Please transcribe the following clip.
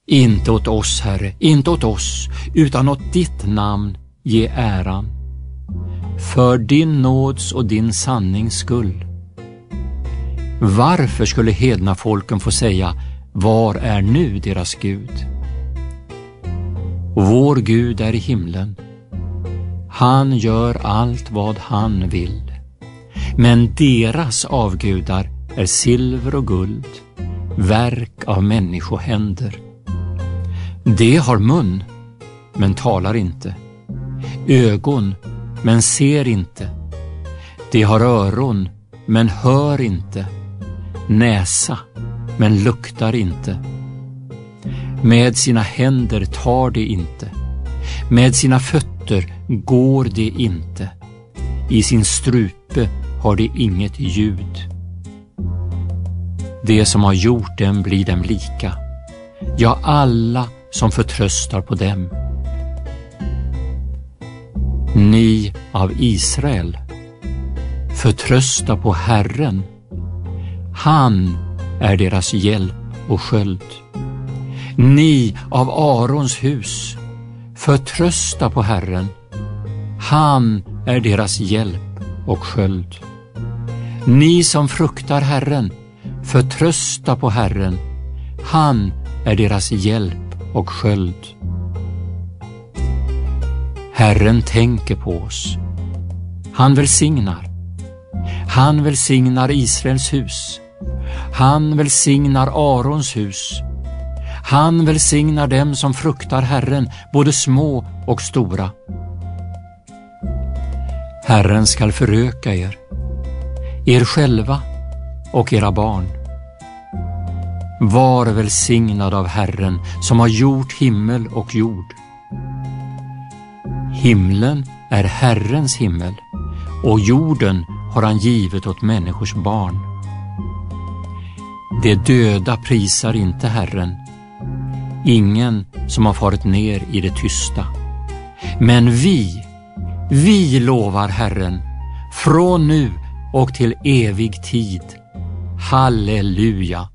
Inte åt oss, Herre, inte åt oss, utan åt ditt namn ge äran. För din nåds och din sannings skull. Varför skulle hedna folken få säga, var är nu deras Gud? Vår Gud är i himlen. Han gör allt vad han vill. Men deras avgudar är silver och guld, verk av människohänder. De har mun, men talar inte. Ögon, men ser inte. De har öron, men hör inte. Näsa, men luktar inte. Med sina händer tar de inte. Med sina fötter går de inte. I sin strupe har de inget ljud. Det som har gjort dem blir dem lika. Ja, alla som förtröstar på dem. Ni av Israel, förtrösta på Herren. Han är deras hjälp och sköld. Ni av Arons hus, förtrösta på Herren. Han är deras hjälp och sköld. Ni som fruktar Herren, förtrösta på Herren. Han är deras hjälp och sköld. Herren tänker på oss. Han välsignar. Han välsignar Israels hus. Han välsignar Arons hus. Han välsignar dem som fruktar Herren, både små och stora. Herren skall föröka er själva och era barn. Var välsignad av Herren som har gjort himmel och jord. Himlen är Herrens himmel, och jorden har han givit åt människors barn. De döda prisar inte Herren, ingen som har farit ner i det tysta. Men vi lovar Herren, från nu och till evig tid. Halleluja!